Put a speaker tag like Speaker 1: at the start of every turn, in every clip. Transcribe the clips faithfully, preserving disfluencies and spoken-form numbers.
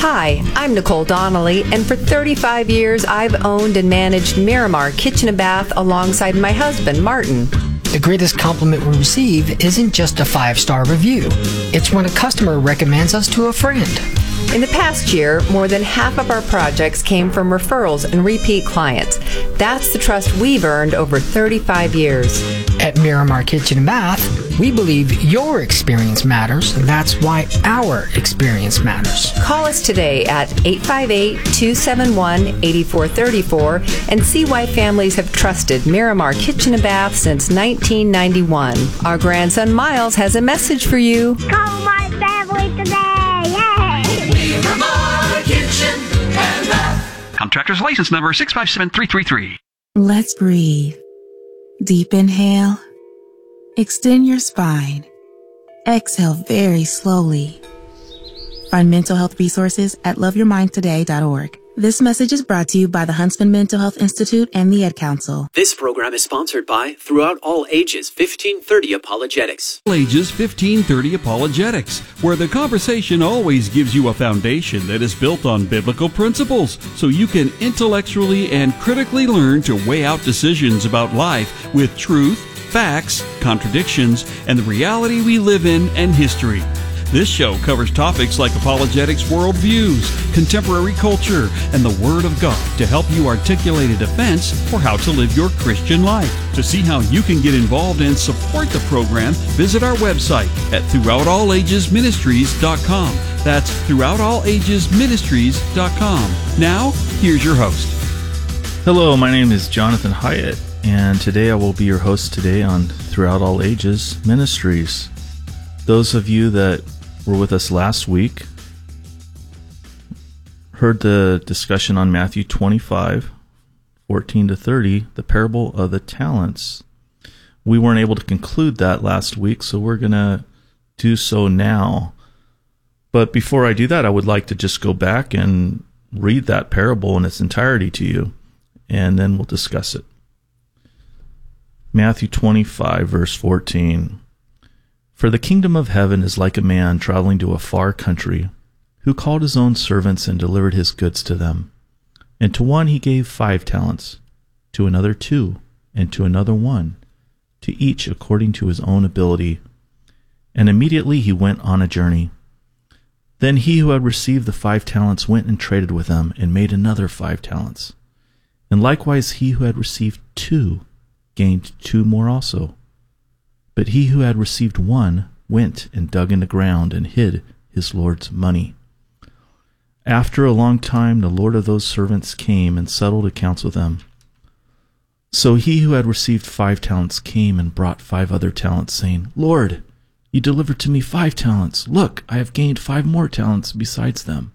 Speaker 1: Hi, I'm Nicole Donnelly, and for thirty-five years I've owned and managed Miramar Kitchen and Bath alongside my husband, Martin.
Speaker 2: The greatest compliment we receive isn't just a five-star review. It's when a customer recommends us to a friend.
Speaker 1: In the past year, more than half of our projects came from referrals and repeat clients. That's the trust we've earned over thirty-five years.
Speaker 2: At Miramar Kitchen and Bath, we believe your experience matters. That's why our experience matters.
Speaker 1: Call us today at eight five eight, two seven one, eight four three four and see why families have trusted Miramar Kitchen and Bath since nineteen ninety-one. Our grandson Miles has a message for you.
Speaker 3: Call my family today!
Speaker 4: Miramar Kitchen and Bath. Contractor's license number six five seven three three three.
Speaker 5: Let's breathe. Deep inhale. Extend your spine. Exhale very slowly. Find mental health resources at love your mind today dot org. This message is brought to you by the Huntsman Mental Health Institute and the Ad Council.
Speaker 6: This program is sponsored by Throughout All Ages fifteen thirty Apologetics.
Speaker 7: Ages fifteen thirty Apologetics, where the conversation always gives you a foundation that is built on biblical principles, so you can intellectually and critically learn to weigh out decisions about life with truth, facts, contradictions, and the reality we live in and history. This show covers topics like apologetics worldviews, contemporary culture, and the Word of God to help you articulate a defense for how to live your Christian life. To see how you can get involved and support the program, visit our website at throughout all ages ministries dot com. That's throughout all ages ministries dot com. Now, here's your host.
Speaker 8: Hello, my name is Jonathan Hyatt, and today I will be your host today on Throughout All Ages Ministries. Those of you that were with us last week heard the discussion on Matthew twenty-five, fourteen to thirty, the parable of the talents. We weren't able to conclude that last week, so we're going to do so now. But before I do that, I would like to just go back and read that parable in its entirety to you, and then we'll discuss it. Matthew twenty-five, verse fourteen. For the kingdom of heaven is like a man traveling to a far country, who called his own servants and delivered his goods to them. And to one he gave five talents, to another two, and to another one, to each according to his own ability. And immediately he went on a journey. Then he who had received the five talents went and traded with them, and made another five talents. And likewise he who had received two gained two more also. But he who had received one went and dug in the ground and hid his Lord's money. After a long time the Lord of those servants came and settled accounts with them. So he who had received five talents came and brought five other talents, saying, Lord, you delivered to me five talents. Look, I have gained five more talents besides them.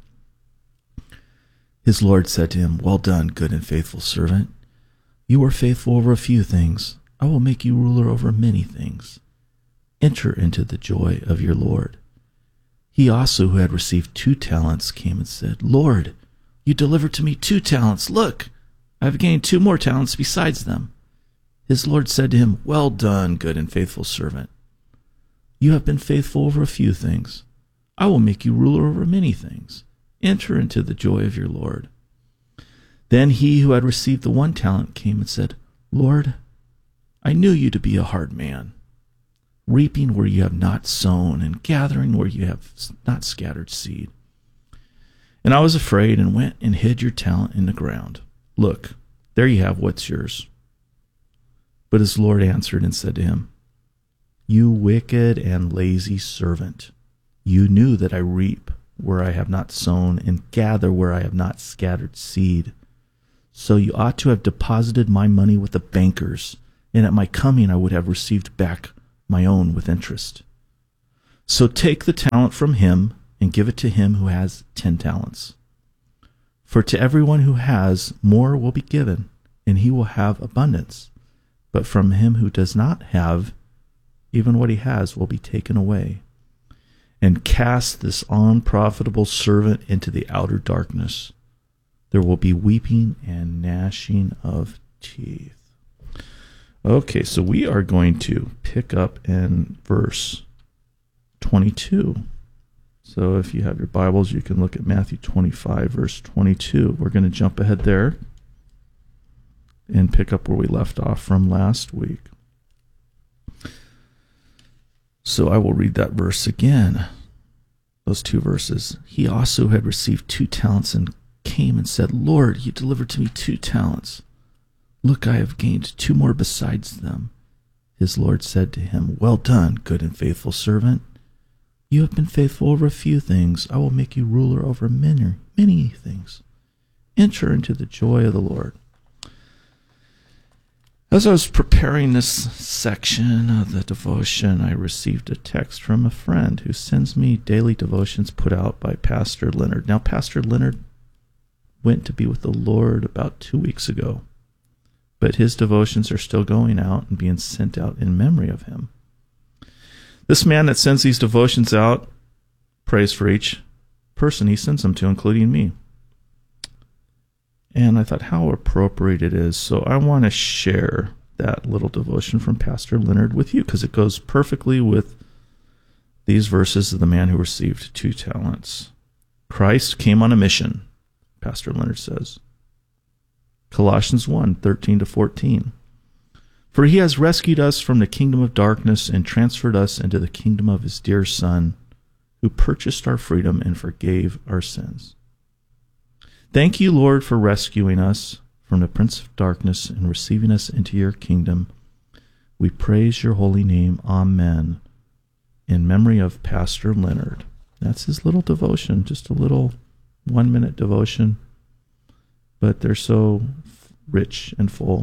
Speaker 8: His Lord said to him, Well done, good and faithful servant. You were faithful over a few things. I will make you ruler over many things. Enter into the joy of your Lord. He also, who had received two talents, came and said, Lord, you delivered to me two talents. Look, I have gained two more talents besides them. His Lord said to him, Well done, good and faithful servant. You have been faithful over a few things. I will make you ruler over many things. Enter into the joy of your Lord. Then he who had received the one talent came and said, Lord, I knew you to be a hard man, reaping where you have not sown, and gathering where you have not scattered seed. And I was afraid, and went and hid your talent in the ground. Look, there you have what's yours. But his Lord answered and said to him, You wicked and lazy servant, you knew that I reap where I have not sown, and gather where I have not scattered seed. So you ought to have deposited my money with the bankers, and at my coming I would have received back my own with interest. So take the talent from him and give it to him who has ten talents. For to everyone who has, more will be given, and he will have abundance. But from him who does not have, even what he has will be taken away. And cast this unprofitable servant into the outer darkness. There will be weeping and gnashing of teeth. Okay, so we are going to pick up in verse twenty-two. So if you have your Bibles, you can look at Matthew twenty-five, verse twenty-two. We're going to jump ahead there and pick up where we left off from last week. So I will read that verse again. Those two verses. He also had received two talents and came and said, Lord, you delivered to me two talents. Look, I have gained two more besides them. His Lord said to him, Well done, good and faithful servant. You have been faithful over a few things. I will make you ruler over many, many things. Enter into the joy of the Lord. As I was preparing this section of the devotion, I received a text from a friend who sends me daily devotions put out by Pastor Leonard. Now, Pastor Leonard went to be with the Lord about two weeks ago, but his devotions are still going out and being sent out in memory of him. This man that sends these devotions out prays for each person he sends them to, including me. And I thought how appropriate it is. So I want to share that little devotion from Pastor Leonard with you because it goes perfectly with these verses of the man who received two talents. Christ came on a mission, Pastor Leonard says. Colossians one, thirteen to fourteen. For he has rescued us from the kingdom of darkness and transferred us into the kingdom of his dear Son, who purchased our freedom and forgave our sins. Thank you, Lord, for rescuing us from the prince of darkness and receiving us into your kingdom. We praise your holy name. Amen. In memory of Pastor Leonard. That's his little devotion, just a little one-minute devotion, but they're so rich and full.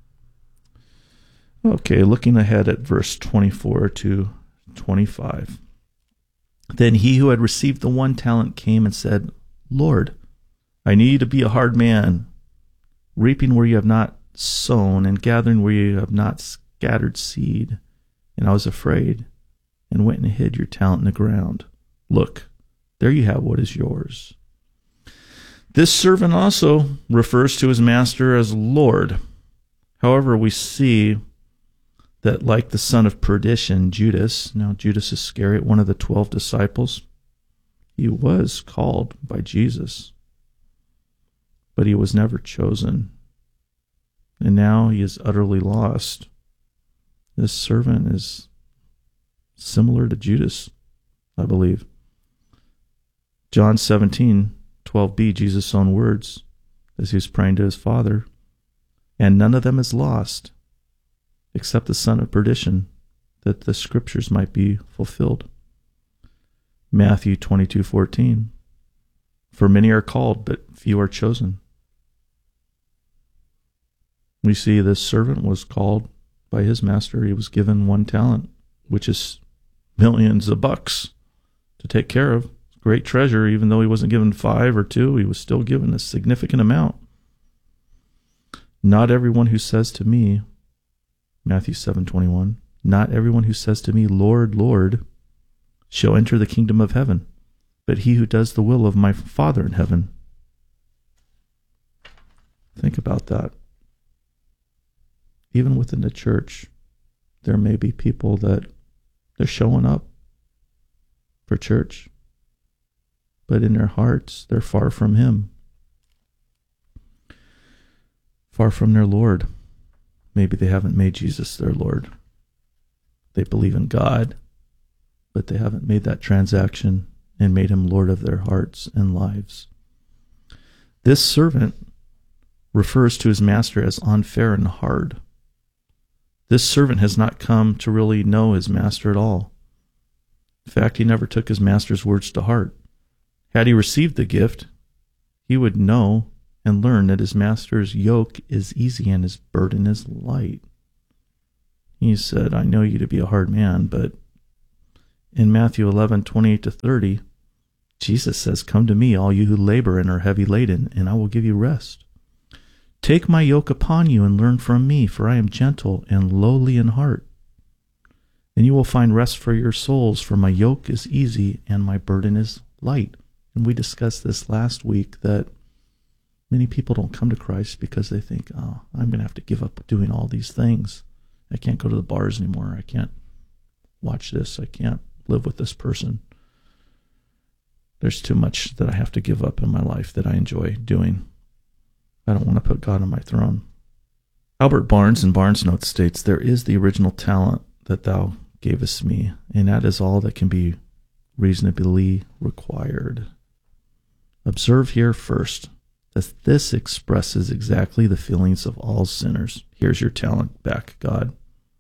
Speaker 8: Okay, looking ahead at verse twenty-four to twenty-five. Then he who had received the one talent came and said, Lord, I knew you to be a hard man, reaping where you have not sown and gathering where you have not scattered seed. And I was afraid and went and hid your talent in the ground. Look, there you have what is yours. This servant also refers to his master as Lord. However, we see that like the son of perdition, Judas, now Judas Iscariot, one of the twelve disciples, he was called by Jesus, but he was never chosen. And now he is utterly lost. This servant is similar to Judas, I believe. John seventeen, twelve b, Jesus' own words, as he was praying to his Father, and none of them is lost, except the son of perdition, that the scriptures might be fulfilled. Matthew twenty-two, fourteen, for many are called, but few are chosen. We see this servant was called by his master. He was given one talent, which is millions of bucks to take care of. Great treasure. Even though he wasn't given five or two, he was still given a significant amount. Not everyone who says to me, Matthew seven, twenty-one, not everyone who says to me, Lord, Lord, shall enter the kingdom of heaven, but he who does the will of my Father in heaven. Think about that. Even within the church, there may be people that they're showing up for church, but in their hearts, they're far from him, far from their Lord. Maybe they haven't made Jesus their Lord. They believe in God, but they haven't made that transaction and made him Lord of their hearts and lives. This servant refers to his master as unfair and hard. This servant has not come to really know his master at all. In fact, he never took his master's words to heart. Had he received the gift, he would know and learn that his master's yoke is easy and his burden is light. He said, I know you to be a hard man, but in Matthew eleven, twenty-eight to thirty, Jesus says, come to me, all you who labor and are heavy laden, and I will give you rest. Take my yoke upon you and learn from me, for I am gentle and lowly in heart. And you will find rest for your souls, for my yoke is easy and my burden is light. And we discussed this last week, that many people don't come to Christ because they think, oh, I'm going to have to give up doing all these things. I can't go to the bars anymore. I can't watch this. I can't live with this person. There's too much that I have to give up in my life that I enjoy doing. I don't want to put God on my throne. Albert Barnes in Barnes Notes states, there is the original talent that thou gavest me, and that is all that can be reasonably required. Observe here first that this expresses exactly the feelings of all sinners. Here's your talent back, God.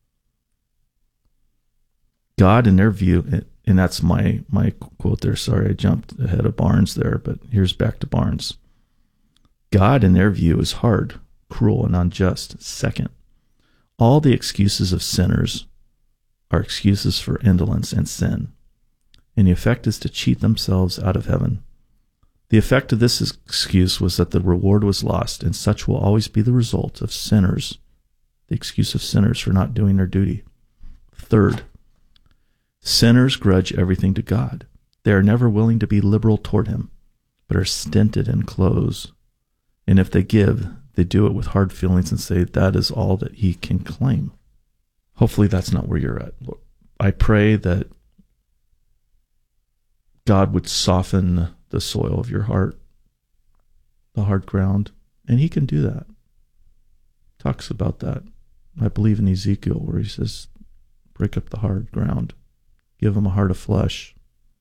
Speaker 8: God, in their view, and that's my, my quote there. Sorry, I jumped ahead of Barnes there, but here's back to Barnes. God, in their view, is hard, cruel, and unjust. Second, all the excuses of sinners are excuses for indolence and sin, and the effect is to cheat themselves out of heaven. The effect of this excuse was that the reward was lost, and such will always be the result of sinners, the excuse of sinners for not doing their duty. Third, sinners grudge everything to God. They are never willing to be liberal toward him, but are stinted in clothes. And if they give, they do it with hard feelings and say that is all that he can claim. Hopefully that's not where you're at. I pray that God would soften the soil of your heart, the hard ground, and he can do that. Talks about that, I believe, in Ezekiel, where he says, break up the hard ground, give them a heart of flesh.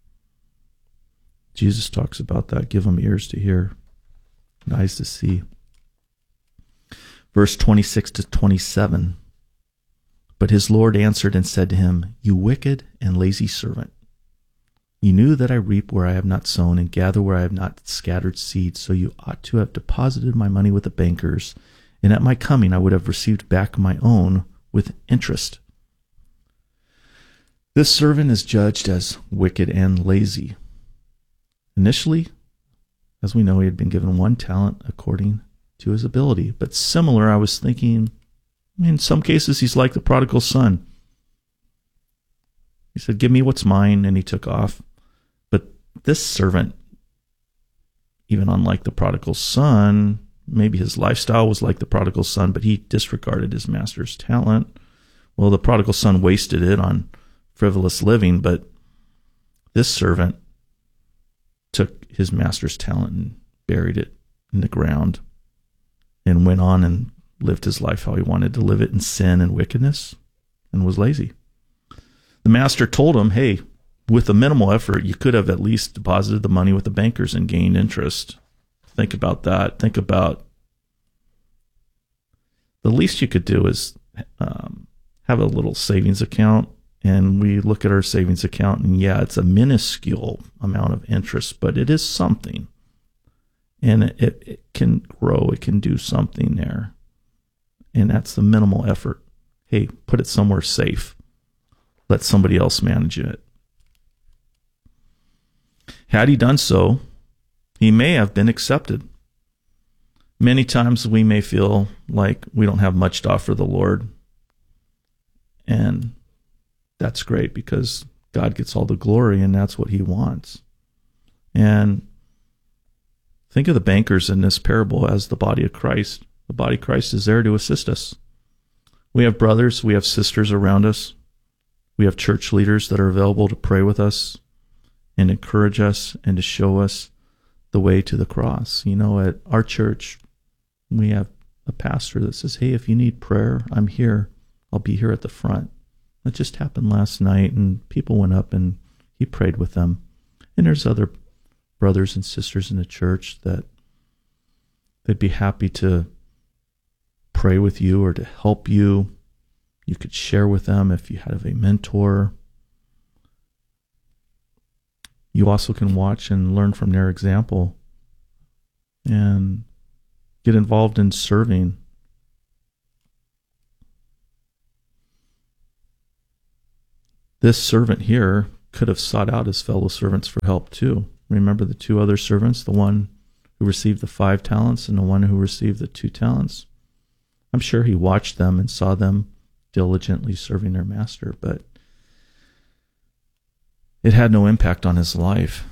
Speaker 8: Jesus talks about that, give them ears to hear, and eyes to see. Verse twenty-six to twenty-seven. But his Lord answered and said to him, you wicked and lazy servant, you knew that I reap where I have not sown and gather where I have not scattered seed, so you ought to have deposited my money with the bankers, and at my coming I would have received back my own with interest. This servant is judged as wicked and lazy. Initially, as we know, he had been given one talent according to his ability, but similar, I was thinking, in some cases, he's like the prodigal son. He said, give me what's mine, and he took off. But this servant, even unlike the prodigal son, maybe his lifestyle was like the prodigal son, but he disregarded his master's talent. Well, the prodigal son wasted it on frivolous living, but this servant took his master's talent and buried it in the ground and went on and lived his life how he wanted to live it in sin and wickedness, and was lazy. The master told him, hey, with a minimal effort, you could have at least deposited the money with the bankers and gained interest. Think about that. Think about the least you could do is um, have a little savings account. And we look at our savings account, and yeah, it's a minuscule amount of interest, but it is something. And it, it, it can grow. It can do something there. And that's the minimal effort. Hey, put it somewhere safe. Let somebody else manage it. Had he done so, he may have been accepted. Many times we may feel like we don't have much to offer the Lord. And that's great because God gets all the glory, and that's what he wants. And think of the bankers in this parable as the body of Christ. The body of Christ is there to assist us. We have brothers, we have sisters around us. We have church leaders that are available to pray with us and encourage us and to show us the way to the cross. You know, at our church, we have a pastor that says, hey, if you need prayer, I'm here. I'll be here at the front. That just happened last night, and people went up and he prayed with them. And there's other brothers and sisters in the church that they'd be happy to pray with you or to help you. You could share with them if you have a mentor. You also can watch and learn from their example and get involved in serving. This servant here could have sought out his fellow servants for help too. Remember the two other servants, the one who received the five talents and the one who received the two talents? I'm sure he watched them and saw them diligently serving their master, but it had no impact on his life.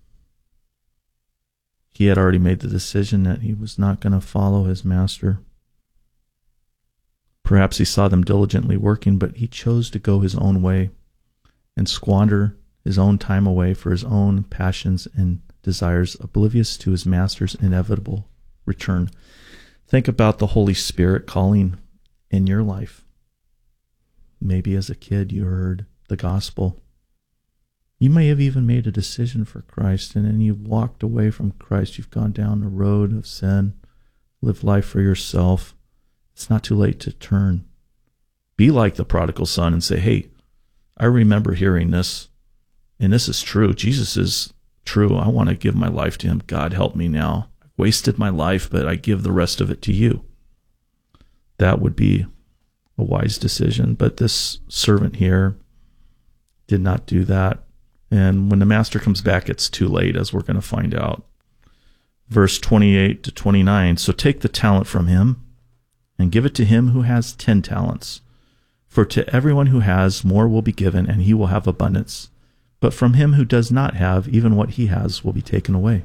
Speaker 8: He had already made the decision that he was not going to follow his master. Perhaps he saw them diligently working, but he chose to go his own way and squander his own time away for his own passions and desires, oblivious to his master's inevitable return. Think about the Holy Spirit calling in your life. Maybe as a kid you heard the gospel. You may have even made a decision for Christ, and then you've walked away from Christ. You've gone down the road of sin, lived life for yourself. It's not too late to turn. Be like the prodigal son and say, hey, I remember hearing this, and this is true. Jesus is true. I want to give my life to him. God, help me now. I've wasted my life, but I give the rest of it to you. That would be a wise decision. But this servant here did not do that. And when the master comes back, it's too late, as we're going to find out. Verse twenty-eight to twenty-nine, so take the talent from him and give it to him who has ten talents. For to everyone who has, more will be given, and he will have abundance. But from him who does not have, even what he has will be taken away.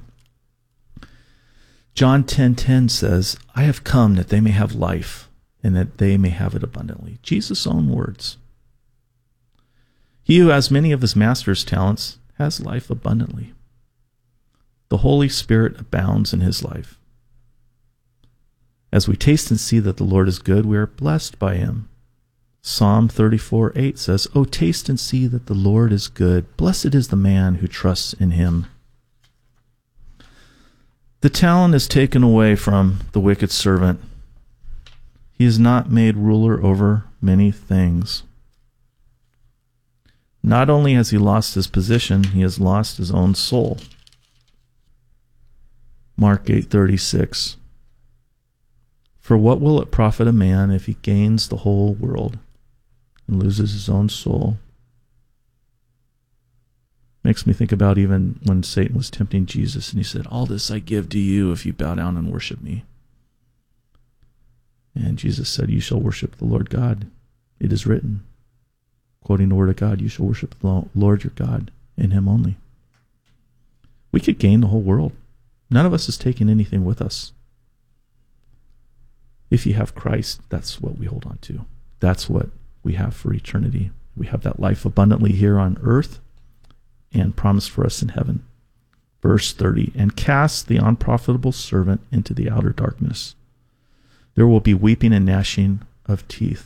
Speaker 8: John ten ten says, I have come that they may have life, and that they may have it abundantly. Jesus' own words. He who has many of his master's talents has life abundantly. The Holy Spirit abounds in his life. As we taste and see that the Lord is good, we are blessed by him. Psalm thirty-four eight says, O taste and see that the Lord is good. Blessed is the man who trusts in him. The talent is taken away from the wicked servant. He is not made ruler over many things. Not only has he lost his position, he has lost his own soul. Mark eight thirty-six. For what will it profit a man if he gains the whole world and loses his own soul? Makes me think about even when Satan was tempting Jesus and he said, all this I give to you if you bow down and worship me. And Jesus said, you shall worship the Lord God. It is written, quoting the word of God, you shall worship the Lord your God, and him only. We could gain the whole world. None of us is taking anything with us. If you have Christ, that's what we hold on to. That's what we have for eternity. We have that life abundantly here on earth and promised for us in heaven. Verse thirty, and cast the unprofitable servant into the outer darkness. There will be weeping and gnashing of teeth.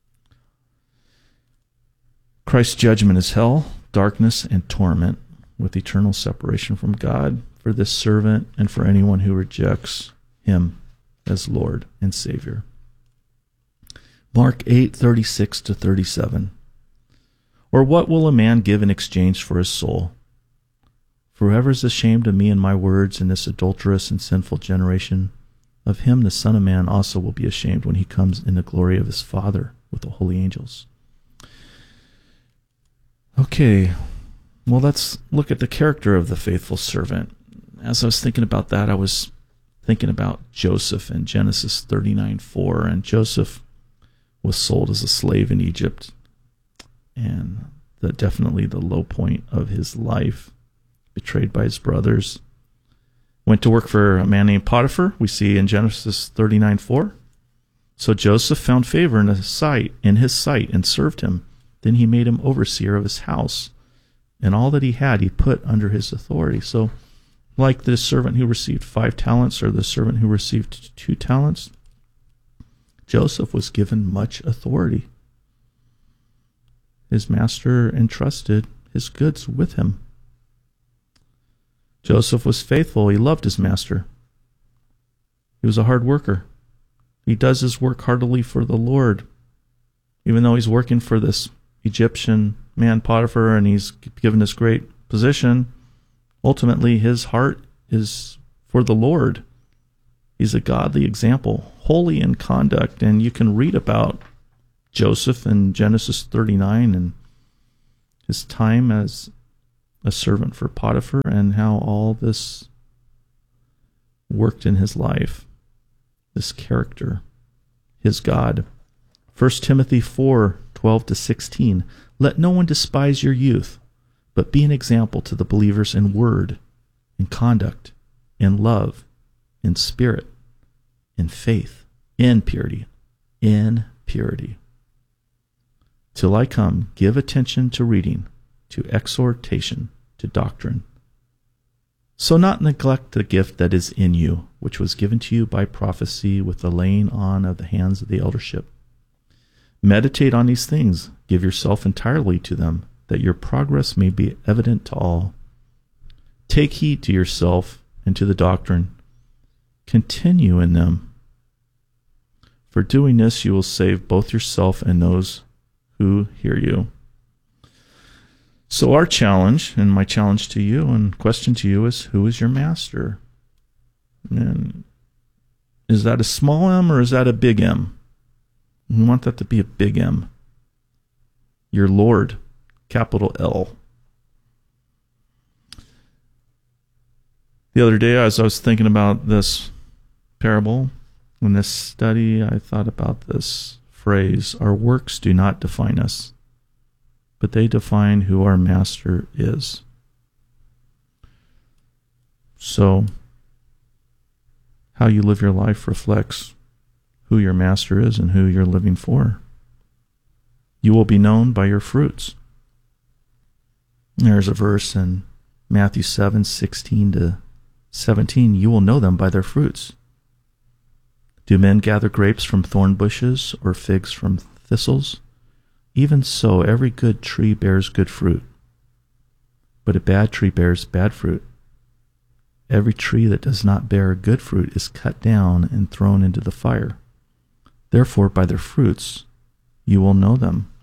Speaker 8: Christ's judgment is hell, darkness, and torment, with eternal separation from God for this servant and for anyone who rejects him as Lord and Savior. Mark eight thirty-six to thirty-seven. Or what will a man give in exchange for his soul? For whoever is ashamed of me and my words in this adulterous and sinful generation, of him the Son of Man also will be ashamed when he comes in the glory of his Father with the holy angels. Okay, well, let's look at the character of the faithful servant. As I was thinking about that, I was thinking about Joseph in Genesis thirty-nine four, and Joseph was sold as a slave in Egypt, and the, definitely the low point of his life, betrayed by his brothers. Went to work for a man named Potiphar, we see in Genesis thirty-nine four. So Joseph found favor in his sight, in his sight and served him. Then he made him overseer of his house, and all that he had he put under his authority. So like the servant who received five talents or the servant who received two talents, Joseph was given much authority. His master entrusted his goods with him. Joseph was faithful. He loved his master. He was a hard worker. He does his work heartily for the Lord. Even though he's working for this Egyptian man Potiphar and he's given this great position, ultimately his heart is for the Lord. He's a godly example, holy in conduct, and you can read about Joseph in Genesis thirty-nine and his time as a servant for Potiphar and how all this worked in his life, this character, his God. First Timothy four twelve to sixteen. Let no one despise your youth, but be an example to the believers in word, in conduct, in love, in spirit, in faith, in purity, in purity. Till I come, give attention to reading, to exhortation, to doctrine. So not neglect the gift that is in you, which was given to you by prophecy with the laying on of the hands of the eldership. Meditate on these things, give yourself entirely to them, that your progress may be evident to all. Take heed to yourself and to the doctrine. Continue in them. For doing this, you will save both yourself and those who hear you. So our challenge, and my challenge to you and question to you is, who is your master? And is that a small M or is that a big M? We want that to be a big M. Your Lord, capital L. The other day, as I was thinking about this parable, in this study, I thought about this phrase, our works do not define us, but they define who our master is. So, how you live your life reflects who your master is and who you're living for. You will be known by your fruits. There's a verse in Matthew seven, sixteen to seventeen. You will know them by their fruits. Do men gather grapes from thorn bushes or figs from thistles? Even so, every good tree bears good fruit, but a bad tree bears bad fruit. Every tree that does not bear good fruit is cut down and thrown into the fire. Therefore, by their fruits you will know them.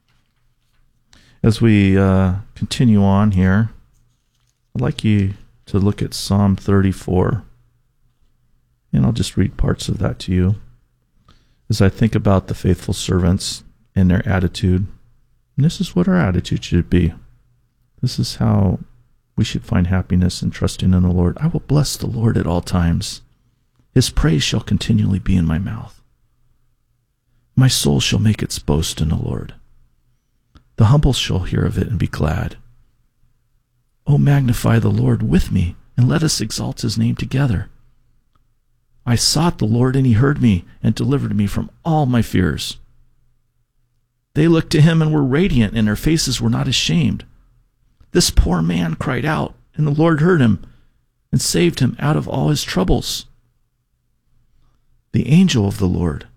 Speaker 8: As we uh, continue on here, I'd like you to look at Psalm thirty-four, and I'll just read parts of that to you. As I think about the faithful servants and their attitude, and this is what our attitude should be. This is how we should find happiness in trusting in the Lord. I will bless the Lord at all times. His praise shall continually be in my mouth. My soul shall make its boast in the Lord. The humble shall hear of it and be glad. O magnify the Lord with me, and let us exalt his name together. I sought the Lord, and he heard me, and delivered me from all my fears. They looked to him and were radiant, and their faces were not ashamed. This poor man cried out, and the Lord heard him, and saved him out of all his troubles. The angel of the Lord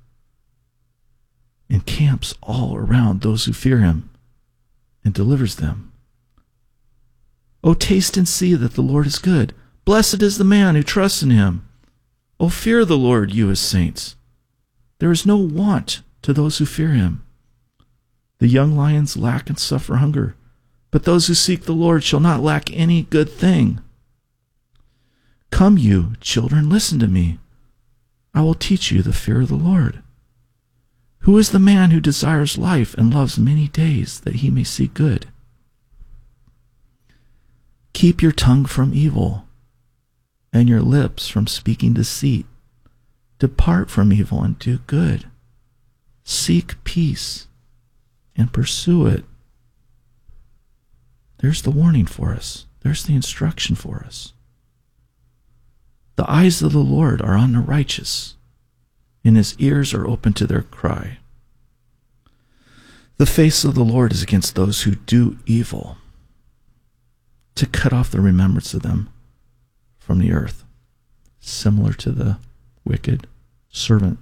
Speaker 8: encamps all around those who fear him, and delivers them. O taste and see that the Lord is good. Blessed is the man who trusts in him. O fear the Lord, you his saints. There is no want to those who fear him. The young lions lack and suffer hunger, but those who seek the Lord shall not lack any good thing. Come, you children, listen to me. I will teach you the fear of the Lord. Who is the man who desires life and loves many days, that he may see good? Keep your tongue from evil, and your lips from speaking deceit. Depart from evil and do good. Seek peace and pursue it. There's the warning for us. There's the instruction for us. The eyes of the Lord are on the righteous, and his ears are open to their cry. The face of the Lord is against those who do evil, to cut off the remembrance of them from the earth, similar to the wicked servant.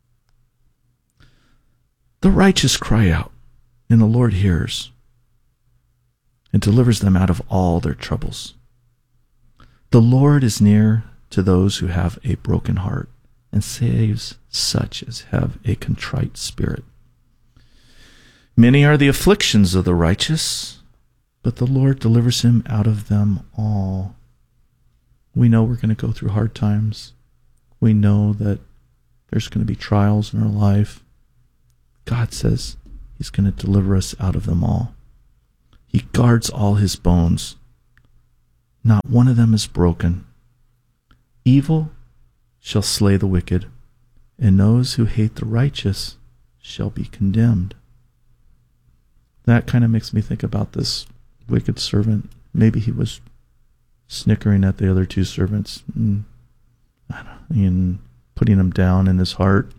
Speaker 8: The righteous cry out, and the Lord hears, and delivers them out of all their troubles. The Lord is near to those who have a broken heart, and saves such as have a contrite spirit. Many are the afflictions of the righteous, but the Lord delivers him out of them all. We know we're going to go through hard times. We know that there's going to be trials in our life. God says he's going to deliver us out of them all. He guards all his bones. Not one of them is broken. Evil shall slay the wicked, and those who hate the righteous shall be condemned. That kind of makes me think about this wicked servant. Maybe he was snickering at the other two servants and, I don't know, and putting them down in his heart.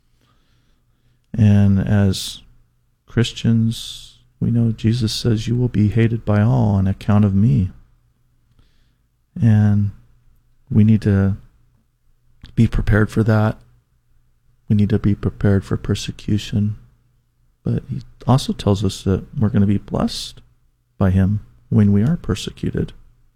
Speaker 8: And as Christians, we know Jesus says, you will be hated by all on account of me. And we need to be prepared for that. We need to be prepared for persecution. But he also tells us that we're going to be blessed by him when we are persecuted.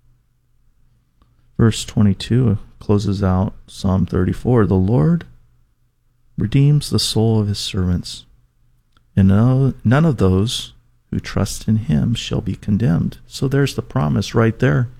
Speaker 8: Verse twenty-two closes out Psalm thirty-four. The Lord redeems the soul of his servants, and no, none of those who trust in him shall be condemned. So there's the promise right there.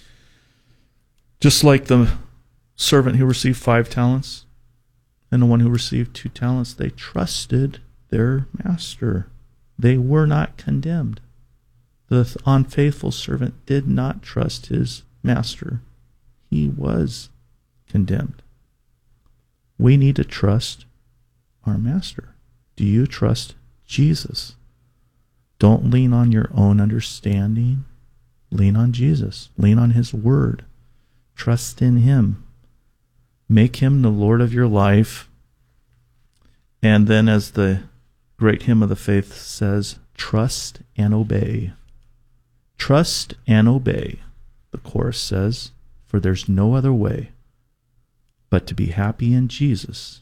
Speaker 8: Just like the servant who received five talents and the one who received two talents, they trusted their master. They were not condemned. The unfaithful servant did not trust his master. He was condemned. We need to trust our master. Do you trust Jesus? Don't lean on your own understanding. Lean on Jesus. Lean on his word. Trust in him. Make him the Lord of your life. And then, as the great hymn of the faith says, trust and obey. Trust and obey, the chorus says, for there's no other way but to be happy in Jesus,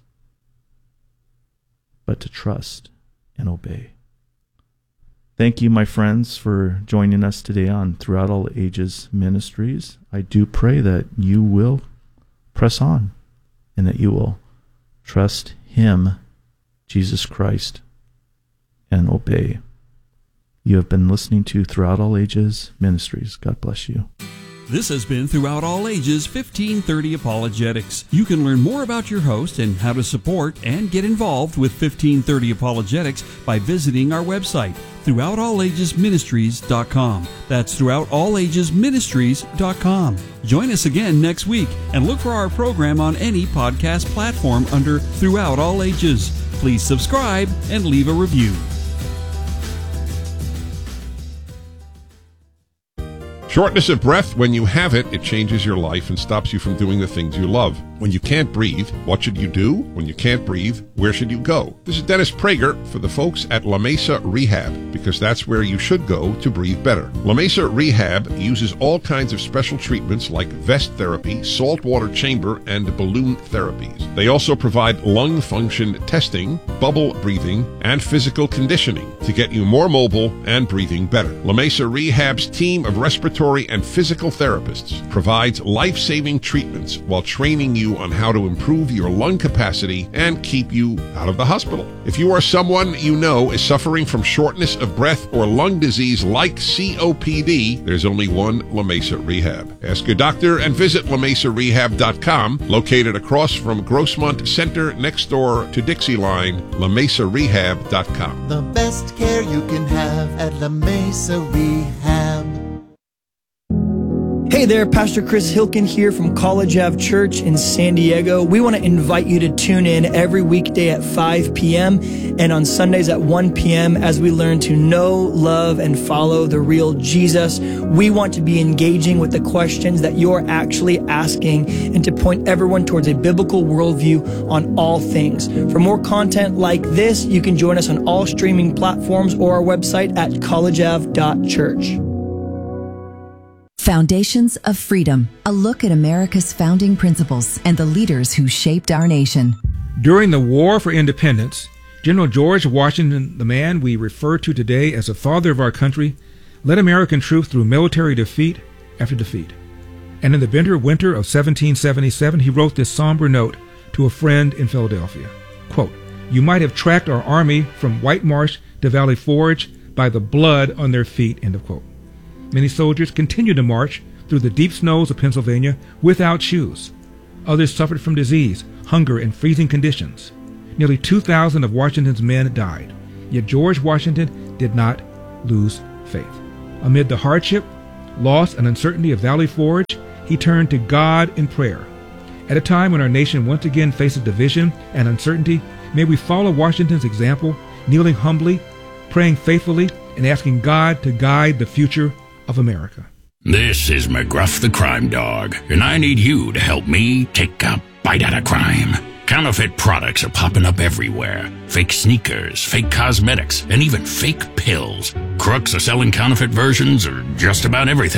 Speaker 8: but to trust and obey. Thank you, my friends, for joining us today on Throughout All Ages Ministries. I do pray that you will press on and that you will trust him, Jesus Christ, and obey. You have been listening to Throughout All Ages Ministries. God bless you.
Speaker 7: This has been Throughout All Ages fifteen thirty Apologetics. You can learn more about your host and how to support and get involved with fifteen thirty Apologetics by visiting our website, throughout all ages ministries dot com. That's throughout all ages ministries dot com. Join us again next week and look for our program on any podcast platform under Throughout All Ages. Please subscribe and leave a review.
Speaker 9: Shortness of breath, when you have it, it changes your life and stops you from doing the things you love. When you can't breathe, what should you do? When you can't breathe, where should you go? This is Dennis Prager for the folks at La Mesa Rehab, because that's where you should go to breathe better. La Mesa Rehab uses all kinds of special treatments like vest therapy, saltwater chamber, and balloon therapies. They also provide lung function testing, bubble breathing, and physical conditioning to get you more mobile and breathing better. La Mesa Rehab's team of respiratory and physical therapists provides life-saving treatments while training you on how to improve your lung capacity and keep you out of the hospital. If you are someone you know is suffering from shortness of breath or lung disease like C O P D, there's only one La Mesa Rehab. Ask your doctor and visit la mesa rehab dot com, located across from Grossmont Center next door to Dixie Line, la mesa rehab dot com.
Speaker 10: The best care you can have at La Mesa Rehab.
Speaker 11: Hey there, Pastor Chris Hilkin here from College Ave Church in San Diego. We want to invite you to tune in every weekday at five p.m. and on Sundays at one p.m. as we learn to know, love, and follow the real Jesus. We want to be engaging with the questions that you're actually asking and to point everyone towards a biblical worldview on all things. For more content like this, you can join us on all streaming platforms or our website at college ave dot church.
Speaker 12: Foundations of Freedom, a look at America's founding principles and the leaders who shaped our nation.
Speaker 13: During the War for Independence, General George Washington, the man we refer to today as the father of our country, led American troops through military defeat after defeat. And in the bitter winter of seventeen seventy-seven, he wrote this somber note to a friend in Philadelphia. Quote, "You might have tracked our army from White Marsh to Valley Forge by the blood on their feet," end of quote. Many soldiers continued to march through the deep snows of Pennsylvania without shoes. Others suffered from disease, hunger, and freezing conditions. Nearly two thousand of Washington's men died. Yet George Washington did not lose faith. Amid the hardship, loss, and uncertainty of Valley Forge, he turned to God in prayer. At a time when our nation once again faces division and uncertainty, may we follow Washington's example, kneeling humbly, praying faithfully, and asking God to guide the future of America.
Speaker 14: This is McGruff the Crime Dog, and I need you to help me take a bite out of crime. Counterfeit products are popping up everywhere. Fake sneakers, fake cosmetics, and even fake pills. Crooks are selling counterfeit versions of just about everything.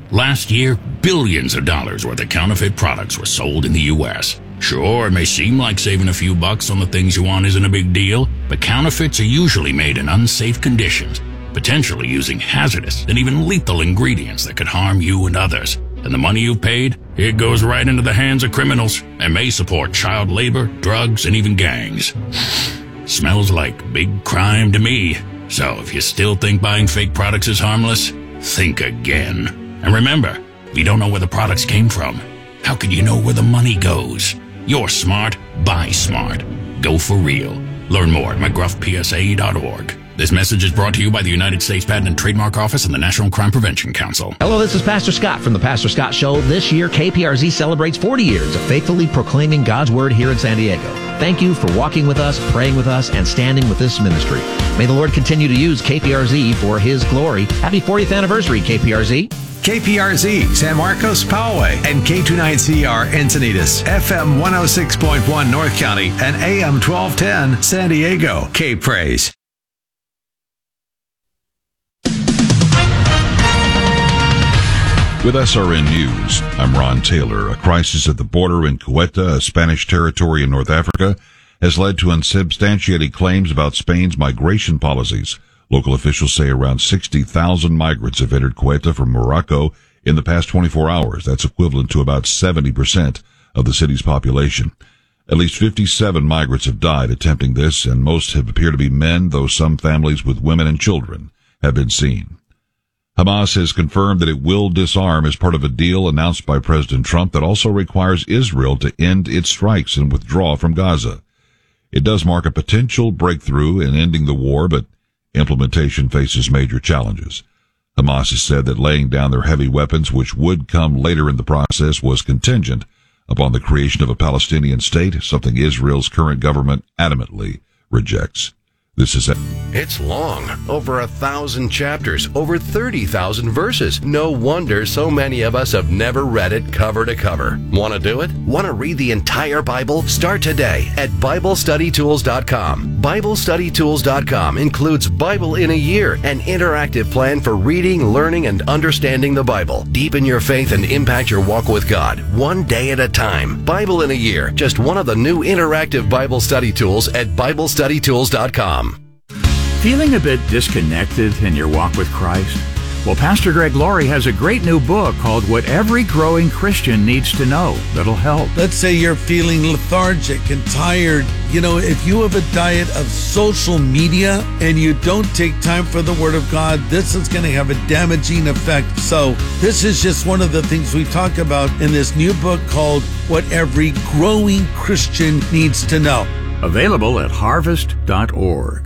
Speaker 14: Last year, billions of dollars worth of counterfeit products were sold in the U S Sure, it may seem like saving a few bucks on the things you want isn't a big deal, but counterfeits are usually made in unsafe conditions, potentially using hazardous and even lethal ingredients that could harm you and others. And the money you've paid, it goes right into the hands of criminals and may support child labor, drugs, and even gangs. Smells like big crime to me. So if you still think buying fake products is harmless, think again. And remember, if you don't know where the products came from, how could you know where the money goes? You're smart, buy smart. Go for real. Learn more at mcgruff p s a dot org. This message is brought to you by the United States Patent and Trademark Office and the National Crime Prevention Council.
Speaker 15: Hello, this is Pastor Scott from the Pastor Scott Show. This year, K P R Z celebrates forty years of faithfully proclaiming God's Word here in San Diego. Thank you for walking with us, praying with us, and standing with this ministry. May the Lord continue to use K P R Z for His glory. Happy fortieth anniversary, K P R Z.
Speaker 16: K P R Z, San Marcos, Poway, and K twenty-nine C R, Encinitas, F M one oh six point one, North County, and A M twelve ten, San Diego. K-Praise.
Speaker 17: With S R N News, I'm Ron Taylor. A crisis at the border in Ceuta, a Spanish territory in North Africa, has led to unsubstantiated claims about Spain's migration policies. Local officials say around sixty thousand migrants have entered Ceuta from Morocco in the past twenty-four hours. That's equivalent to about seventy percent of the city's population. At least fifty-seven migrants have died attempting this, and most have appeared to be men, though some families with women and children have been seen. Hamas has confirmed that it will disarm as part of a deal announced by President Trump that also requires Israel to end its strikes and withdraw from Gaza. It does mark a potential breakthrough in ending the war, but implementation faces major challenges. Hamas has said that laying down their heavy weapons, which would come later in the process, was contingent upon the creation of a Palestinian state, something Israel's current government adamantly rejects. This is it.
Speaker 18: It's long, over a thousand chapters, over thirty thousand verses. No wonder so many of us have never read it cover to cover. Want to do it? Want to read the entire Bible? Start today at Bible Study Tools dot com. Bible Study Tools dot com includes Bible in a Year, an interactive plan for reading, learning, and understanding the Bible. Deepen your faith and impact your walk with God, one day at a time. Bible in a Year, just one of the new interactive Bible study tools at Bible Study Tools dot com.
Speaker 19: Feeling a bit disconnected in your walk with Christ? Well, Pastor Greg Laurie has a great new book called What Every Growing Christian Needs to Know that'll help.
Speaker 20: Let's say you're feeling lethargic and tired. You know, if you have a diet of social media and you don't take time for the Word of God, this is going to have a damaging effect. So this is just one of the things we talk about in this new book called What Every Growing Christian Needs to Know.
Speaker 19: Available at harvest dot org.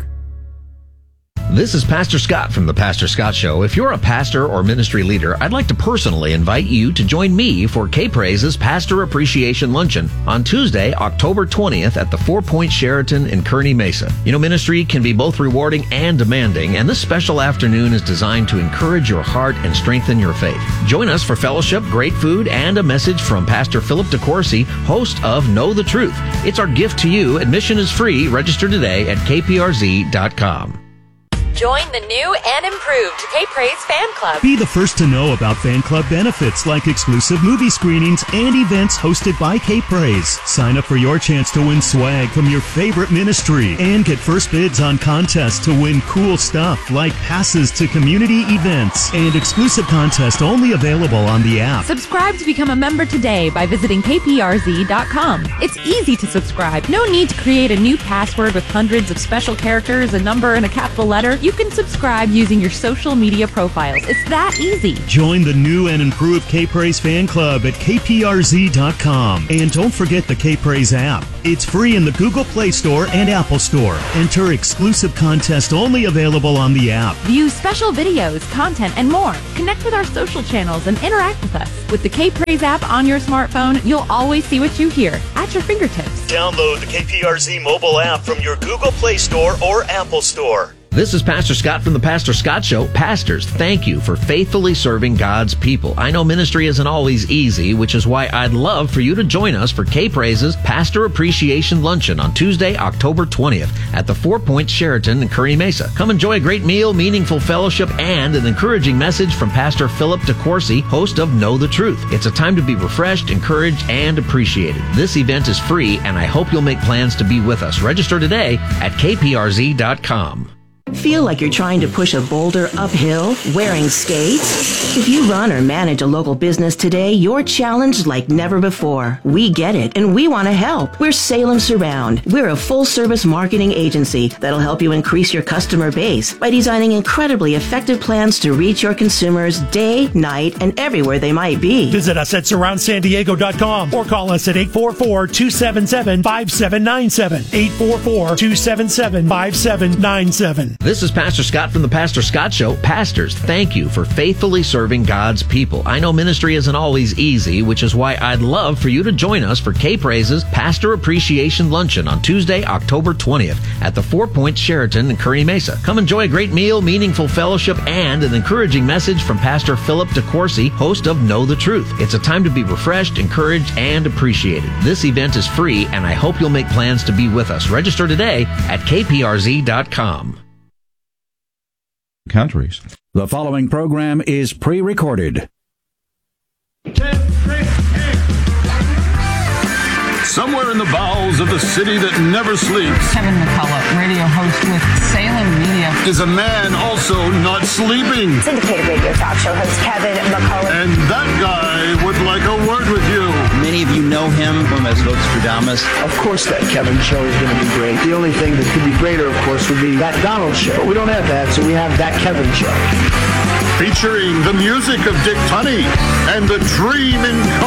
Speaker 15: This is Pastor Scott from the Pastor Scott Show. If you're a pastor or ministry leader, I'd like to personally invite you to join me for K-Praise's Pastor Appreciation Luncheon on Tuesday, October twentieth at the Four Point Sheraton in Kearny Mesa. You know, ministry can be both rewarding and demanding, and this special afternoon is designed to encourage your heart and strengthen your faith. Join us for fellowship, great food, and a message from Pastor Philip DeCourcy, host of Know the Truth. It's our gift to you. Admission is free. Register today at k p r z dot com.
Speaker 21: Join the new and improved K-Praise Fan Club.
Speaker 22: Be the first to know about fan club benefits like exclusive movie screenings and events hosted by K-Praise. Sign up for your chance to win swag from your favorite ministry and get first bids on contests to win cool stuff like passes to community events and exclusive contests only available on the app.
Speaker 23: Subscribe to become a member today by visiting k p r z dot com. It's easy to subscribe. No need to create a new password with hundreds of special characters, a number, and a capital letter. You can subscribe using your social media profiles. It's that easy.
Speaker 22: Join the new and improved K-Praise Fan Club at k p r z dot com. And don't forget the K-Praise app. It's free in the Google Play Store and Apple Store. Enter exclusive contest only available on the app.
Speaker 23: View special videos, content, and more. Connect with our social channels and interact with us. With the K-Praise app on your smartphone, you'll always see what you hear at your fingertips.
Speaker 22: Download the K P R Z mobile app from your Google Play Store or Apple Store.
Speaker 15: This is Pastor Scott from the Pastor Scott Show. Pastors, thank you for faithfully serving God's people. I know ministry isn't always easy, which is why I'd love for you to join us for K-Praise's Pastor Appreciation Luncheon on Tuesday, October twentieth at the Four Points Sheraton in Curry Mesa. Come enjoy a great meal, meaningful fellowship, and an encouraging message from Pastor Philip DeCourcy, host of Know the Truth. It's a time to be refreshed, encouraged, and appreciated. This event is free, and I hope you'll make plans to be with us. Register today at K P R Z dot com.
Speaker 1: Feel like you're trying to push a boulder uphill wearing skates? If you run or manage a local business today, you're challenged like never before. We get it, and we want to help. We're Salem Surround. We're a full-service marketing agency that'll help you increase your customer base by designing incredibly effective plans to reach your consumers day, night, and everywhere they might be.
Speaker 2: Visit us at surround san diego dot com or call us at eight four four, two seven seven, five seven nine seven. eight four four, two seven seven, five seven nine seven.
Speaker 15: This is Pastor Scott from the Pastor Scott Show. Pastors, thank you for faithfully serving God's people. I know ministry isn't always easy, which is why I'd love for you to join us for K-Praise's Pastor Appreciation Luncheon on Tuesday, October twentieth at the Four Points Sheraton in Curry Mesa. Come enjoy a great meal, meaningful fellowship, and an encouraging message from Pastor Philip DeCourcy, host of Know the Truth. It's a time to be refreshed, encouraged, and appreciated. This event is free, and I hope you'll make plans to be with us. Register today at K P R Z dot com.
Speaker 3: Countries. The following program is pre-recorded.
Speaker 24: Somewhere in the bowels of the city that never sleeps,
Speaker 25: Kevin McCullough, radio host with Salem Media,
Speaker 24: is a man also not sleeping.
Speaker 26: Syndicated radio talk show host Kevin McCullough.
Speaker 24: And that guy would like a word with you.
Speaker 27: Many of you know him from as Nostradamus.
Speaker 28: Of course that Kevin show is going to be great. The only thing that could be greater, of course, would be that Donald show. But we don't have that, so we have that Kevin show.
Speaker 24: Featuring the music of Dick Tunney and the Dream in